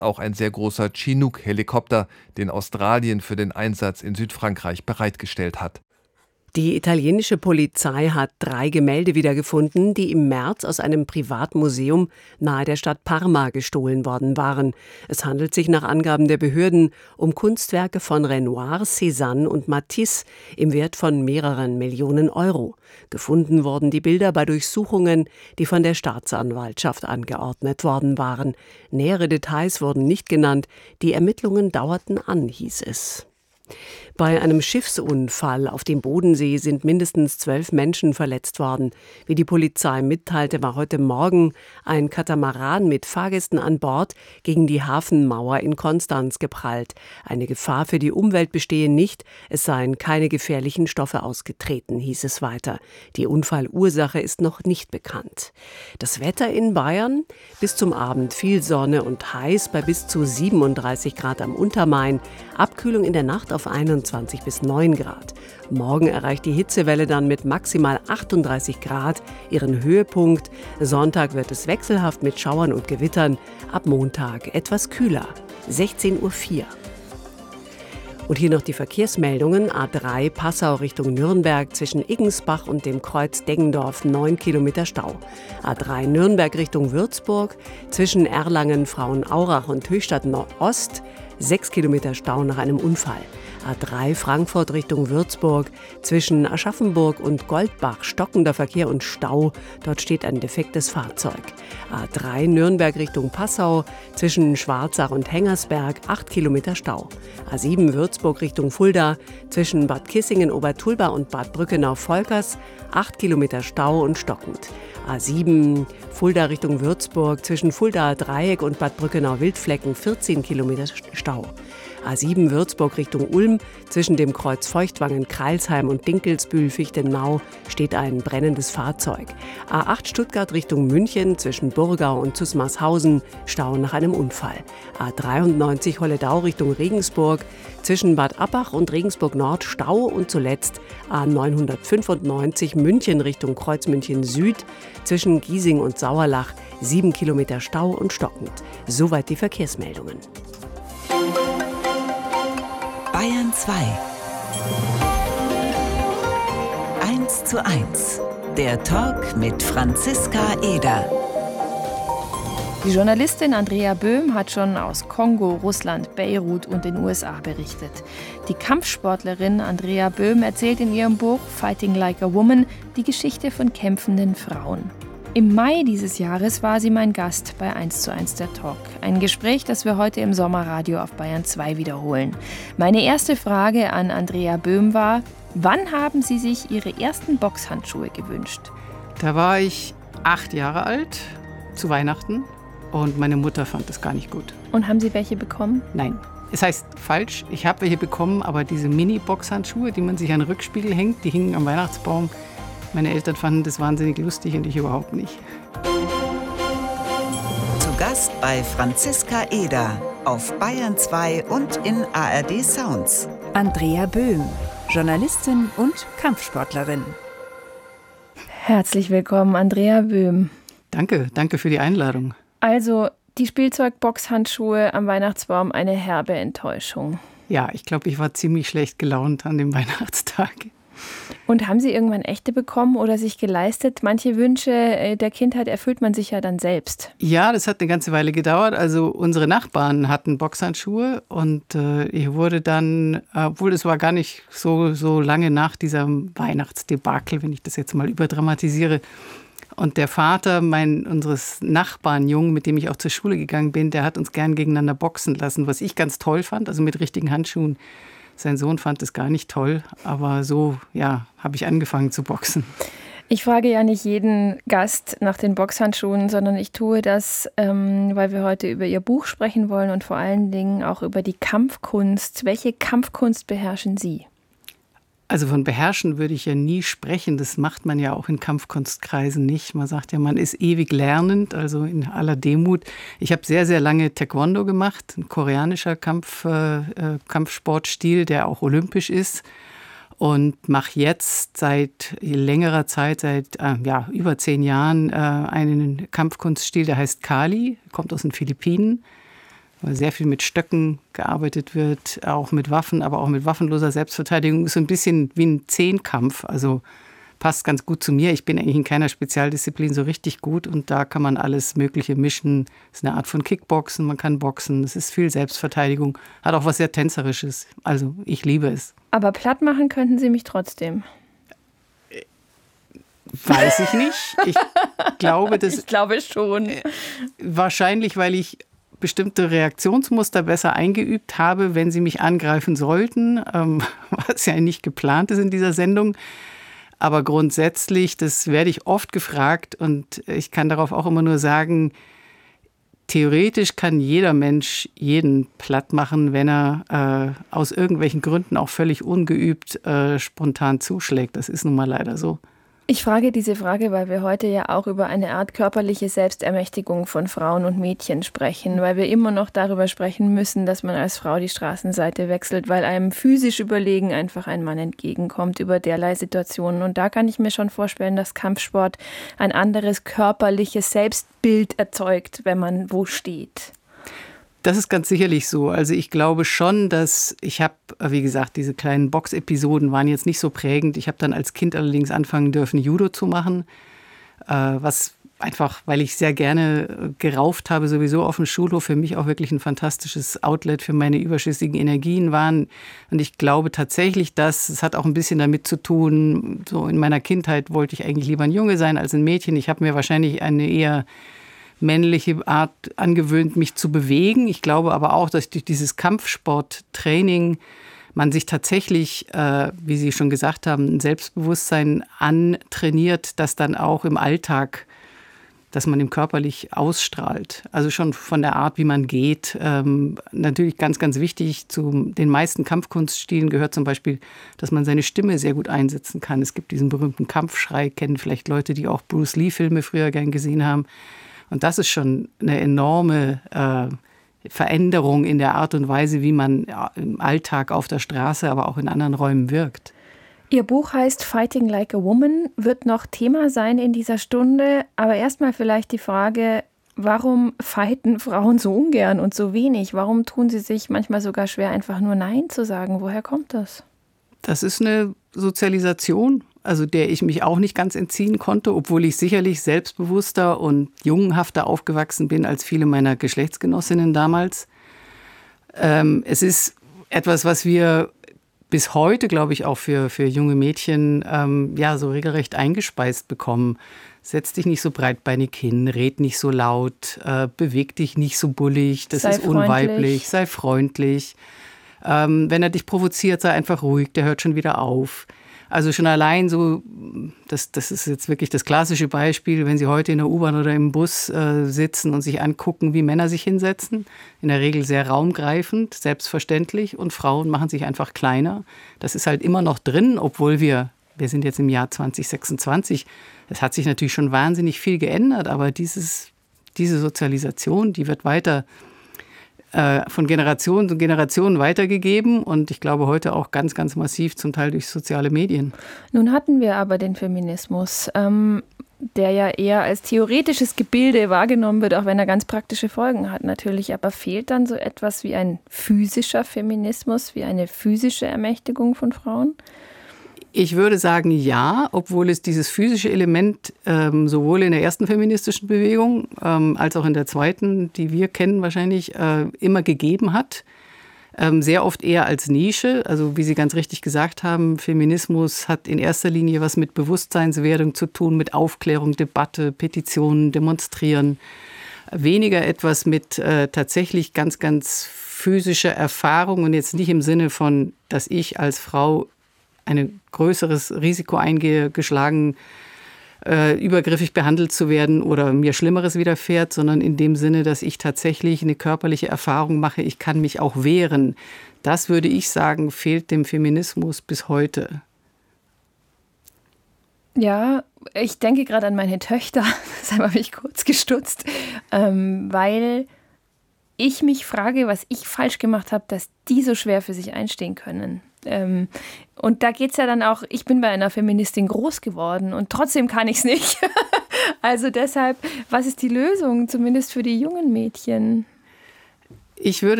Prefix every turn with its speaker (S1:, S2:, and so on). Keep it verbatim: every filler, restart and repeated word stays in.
S1: auch ein sehr großer Chinook-Helikopter, den Australien für den Einsatz in Südfrankreich bereitgestellt hat.
S2: Die italienische Polizei hat drei Gemälde wiedergefunden, die im März aus einem Privatmuseum nahe der Stadt Parma gestohlen worden waren. Es handelt sich nach Angaben der Behörden um Kunstwerke von Renoir, Cézanne und Matisse im Wert von mehreren Millionen Euro. Gefunden wurden die Bilder bei Durchsuchungen, die von der Staatsanwaltschaft angeordnet worden waren. Nähere Details wurden nicht genannt. Die Ermittlungen dauerten an, hieß es. Bei einem Schiffsunfall auf dem Bodensee sind mindestens zwölf Menschen verletzt worden. Wie die Polizei mitteilte, war heute Morgen ein Katamaran mit Fahrgästen an Bord gegen die Hafenmauer in Konstanz geprallt. Eine Gefahr für die Umwelt bestehe nicht, es seien keine gefährlichen Stoffe ausgetreten, hieß es weiter. Die Unfallursache ist noch nicht bekannt. Das Wetter in Bayern: bis zum Abend viel Sonne und heiß bei bis zu siebenunddreißig Grad am Untermain, Abkühlung in der Nacht auf einundzwanzig bis neun Grad. Morgen erreicht die Hitzewelle dann mit maximal achtunddreißig Grad ihren Höhepunkt. Sonntag wird es wechselhaft mit Schauern und Gewittern. Ab Montag etwas kühler, sechzehn Uhr vier. Und hier noch die Verkehrsmeldungen. A drei Passau Richtung Nürnberg zwischen Iggensbach und dem Kreuz Deggendorf neun Kilometer Stau. A drei Nürnberg Richtung Würzburg zwischen Erlangen, Frauenaurach und Höchstadt Nordost sechs Kilometer Stau nach einem Unfall. A drei Frankfurt Richtung Würzburg zwischen Aschaffenburg und Goldbach stockender Verkehr und Stau. Dort steht ein defektes Fahrzeug. A drei Nürnberg Richtung Passau zwischen Schwarzach und Hengersberg acht Kilometer Stau. A sieben Würzburg Richtung Fulda zwischen Bad Kissingen, Obertulba und Bad Brückenau-Volkers acht Kilometer Stau und stockend. A sieben Fulda Richtung Würzburg zwischen Fuldaer Dreieck und Bad Brückenau-Wildflecken vierzehn Kilometer Stau. A sieben Würzburg Richtung Ulm zwischen dem Kreuz Feuchtwangen, Kreilsheim und Dinkelsbühl-Fichtenau steht ein brennendes Fahrzeug. A acht Stuttgart Richtung München zwischen Burgau und Zusmarshausen Stau nach einem Unfall. A dreiundneunzig Holledau Richtung Regensburg zwischen Bad Abbach und Regensburg Nord Stau und zuletzt A neunhundertfünfundneunzig München Richtung Kreuz München Süd zwischen Giesing und Sauerlach sieben Kilometer Stau und stockend. Soweit die Verkehrsmeldungen.
S3: Bayern zwei. eins zu eins. Der Talk mit Franziska Eder.
S4: Die Journalistin Andrea Böhm hat schon aus Kongo, Russland, Beirut und den U S A berichtet. Die Kampfsportlerin Andrea Böhm erzählt in ihrem Buch Fighting Like a Woman die Geschichte von kämpfenden Frauen. Im Mai dieses Jahres war sie mein Gast bei eins zu eins der Talk. Ein Gespräch, das wir heute im Sommerradio auf Bayern zwei wiederholen. Meine erste Frage an Andrea Böhm war: Wann haben Sie sich Ihre ersten Boxhandschuhe gewünscht?
S5: Da war ich acht Jahre alt, zu Weihnachten, und meine Mutter fand das gar nicht gut.
S4: Und haben Sie welche bekommen?
S5: Nein. Es heißt falsch, ich habe welche bekommen, aber diese Mini-Boxhandschuhe, die man sich an den Rückspiegel hängt, die hingen am Weihnachtsbaum. Meine Eltern fanden das wahnsinnig lustig und ich überhaupt nicht.
S3: Zu Gast bei Franziska Eder auf Bayern zwei und in A R D Sounds.
S6: Andrea Böhm, Journalistin und Kampfsportlerin.
S4: Herzlich willkommen, Andrea Böhm.
S5: Danke, danke für die Einladung.
S4: Also, die Spielzeugboxhandschuhe am Weihnachtsbaum, eine herbe Enttäuschung.
S5: Ja, ich glaube, ich war ziemlich schlecht gelaunt an dem Weihnachtstag.
S4: Und haben Sie irgendwann echte bekommen oder sich geleistet? Manche Wünsche der Kindheit erfüllt man sich ja dann selbst.
S5: Ja, das hat eine ganze Weile gedauert. Also unsere Nachbarn hatten Boxhandschuhe und äh, ich wurde dann, obwohl es war gar nicht so, so lange nach diesem Weihnachtsdebakel, wenn ich das jetzt mal überdramatisiere. Und der Vater mein, unseres Nachbarn, Jungen, mit dem ich auch zur Schule gegangen bin, der hat uns gern gegeneinander boxen lassen, was ich ganz toll fand, also mit richtigen Handschuhen. Sein Sohn fand es gar nicht toll, aber so, ja, habe ich angefangen zu boxen.
S4: Ich frage ja nicht jeden Gast nach den Boxhandschuhen, sondern ich tue das, ähm, weil wir heute über Ihr Buch sprechen wollen und vor allen Dingen auch über die Kampfkunst. Welche Kampfkunst beherrschen Sie?
S5: Also von beherrschen würde ich ja nie sprechen. Das macht man ja auch in Kampfkunstkreisen nicht. Man sagt ja, man ist ewig lernend, also in aller Demut. Ich habe sehr, sehr lange Taekwondo gemacht, ein koreanischer Kampf, äh, Kampfsportstil, der auch olympisch ist. Und mache jetzt seit längerer Zeit, seit äh, ja, über zehn Jahren, äh, einen Kampfkunststil, der heißt Kali, kommt aus den Philippinen. weil sehr viel mit Stöcken gearbeitet wird, auch mit Waffen, aber auch mit waffenloser Selbstverteidigung. Ist so ein bisschen wie ein Zehnkampf, also passt ganz gut zu mir. Ich bin eigentlich in keiner Spezialdisziplin so richtig gut und da kann man alles Mögliche mischen. Es ist eine Art von Kickboxen, man kann boxen, es ist viel Selbstverteidigung, hat auch was sehr Tänzerisches. Also ich liebe es.
S4: Aber platt machen könnten Sie mich trotzdem.
S5: Weiß ich nicht. Ich glaube, das
S4: ich glaube schon.
S5: Wahrscheinlich, weil ich bestimmte Reaktionsmuster besser eingeübt habe, wenn sie mich angreifen sollten, ähm, was ja nicht geplant ist in dieser Sendung. Aber grundsätzlich, das werde ich oft gefragt und ich kann darauf auch immer nur sagen, theoretisch kann jeder Mensch jeden platt machen, wenn er äh, aus irgendwelchen Gründen auch völlig ungeübt äh, spontan zuschlägt. Das ist nun mal leider so.
S4: Ich frage diese Frage, weil wir heute ja auch über eine Art körperliche Selbstermächtigung von Frauen und Mädchen sprechen, weil wir immer noch darüber sprechen müssen, dass man als Frau die Straßenseite wechselt, weil einem physisch überlegen einfach ein Mann entgegenkommt über derlei Situationen. Und da kann ich mir schon vorstellen, dass Kampfsport ein anderes körperliches Selbstbild erzeugt, wenn man wo steht.
S5: Das ist ganz sicherlich so. Also ich glaube schon, dass ich habe, wie gesagt, diese kleinen Box-Episoden waren jetzt nicht so prägend. Ich habe dann als Kind allerdings anfangen dürfen, Judo zu machen, was einfach, weil ich sehr gerne gerauft habe, sowieso auf dem Schulhof, für mich auch wirklich ein fantastisches Outlet für meine überschüssigen Energien waren. Und ich glaube tatsächlich, dass es hat auch ein bisschen damit zu tun, so in meiner Kindheit wollte ich eigentlich lieber ein Junge sein als ein Mädchen. Ich habe mir wahrscheinlich eine eher männliche Art angewöhnt, mich zu bewegen. Ich glaube aber auch, dass durch dieses Kampfsporttraining man sich tatsächlich, äh, wie Sie schon gesagt haben, ein Selbstbewusstsein antrainiert, das dann auch im Alltag, dass man ihm körperlich ausstrahlt. Also schon von der Art, wie man geht. Ähm, natürlich ganz, ganz wichtig, zu den meisten Kampfkunststilen gehört zum Beispiel, dass man seine Stimme sehr gut einsetzen kann. Es gibt diesen berühmten Kampfschrei, kennen vielleicht Leute, die auch Bruce Lee-Filme früher gern gesehen haben. Und das ist schon eine enorme äh, Veränderung in der Art und Weise, wie man im Alltag auf der Straße, aber auch in anderen Räumen wirkt.
S4: Ihr Buch heißt Fighting Like a Woman, wird noch Thema sein in dieser Stunde. Aber erstmal vielleicht die Frage, warum fighten Frauen so ungern und so wenig? Warum tun sie sich manchmal sogar schwer, einfach nur Nein zu sagen? Woher kommt das?
S5: Das ist eine Sozialisation, also der ich mich auch nicht ganz entziehen konnte, obwohl ich sicherlich selbstbewusster und jungenhafter aufgewachsen bin als viele meiner Geschlechtsgenossinnen damals. Ähm, es ist etwas, was wir bis heute, glaube ich, auch für, für junge Mädchen ähm, ja, so regelrecht eingespeist bekommen. Setz dich nicht so breitbeinig hin, red nicht so laut, äh, beweg dich nicht so bullig, das
S4: sei
S5: ist
S4: freundlich.
S5: Unweiblich, sei freundlich. Ähm, wenn er dich provoziert, sei einfach ruhig, der hört schon wieder auf. Also schon allein so, das, das ist jetzt wirklich das klassische Beispiel, wenn Sie heute in der U-Bahn oder im Bus äh, sitzen und sich angucken, wie Männer sich hinsetzen. In der Regel sehr raumgreifend, selbstverständlich. Und Frauen machen sich einfach kleiner. Das ist halt immer noch drin, obwohl wir, wir sind jetzt im Jahr zwanzig sechsundzwanzig. Es hat sich natürlich schon wahnsinnig viel geändert, aber dieses, diese Sozialisation, die wird weiter von Generation zu Generation weitergegeben und ich glaube heute auch ganz, ganz massiv zum Teil durch soziale Medien.
S4: Nun hatten wir aber den Feminismus, ähm, der ja eher als theoretisches Gebilde wahrgenommen wird, auch wenn er ganz praktische Folgen hat natürlich. Aber fehlt dann so etwas wie ein physischer Feminismus, wie eine physische Ermächtigung von Frauen?
S5: Ich würde sagen, ja, obwohl es dieses physische Element ähm, sowohl in der ersten feministischen Bewegung ähm, als auch in der zweiten, die wir kennen wahrscheinlich, äh, immer gegeben hat. Ähm, sehr oft eher als Nische. Also wie Sie ganz richtig gesagt haben, Feminismus hat in erster Linie was mit Bewusstseinswerdung zu tun, mit Aufklärung, Debatte, Petitionen, Demonstrieren. Weniger etwas mit äh, tatsächlich ganz, ganz physischer Erfahrung und jetzt nicht im Sinne von, dass ich als Frau ein größeres Risiko eingehe, geschlagen, äh, übergriffig behandelt zu werden oder mir Schlimmeres widerfährt, sondern in dem Sinne, dass ich tatsächlich eine körperliche Erfahrung mache, ich kann mich auch wehren. Das würde ich sagen, fehlt dem Feminismus bis heute.
S4: Ja, ich denke gerade an meine Töchter, deshalb habe ich kurz gestutzt, ähm, weil ich mich frage, was ich falsch gemacht habe, dass die so schwer für sich einstehen können. Ähm, und da geht es ja dann auch, ich bin bei einer Feministin groß geworden und trotzdem kann ich es nicht. Also deshalb, was ist die Lösung, zumindest für die jungen Mädchen?
S5: Ich würde